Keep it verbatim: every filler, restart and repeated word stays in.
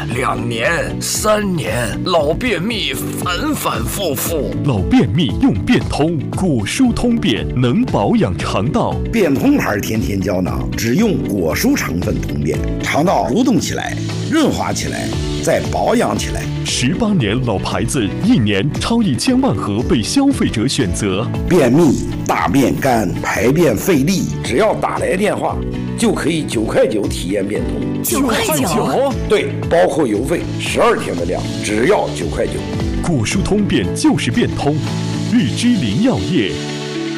两年、三年，老便秘反反复复。 老便秘用便通，果蔬通便能保养肠道。 便通牌天天胶囊只用果蔬成分通便，肠道蠕动起来，润滑起来，再保养起来。 十八年老牌子，一年超一千万盒被消费者选择。 便秘、大便干、排便费力，只要打来电话，就可以九块九体验便通。 九块九？ 对，包括邮费，十二天的量，只要九块九。 果蔬通便就是便通，日之林药业。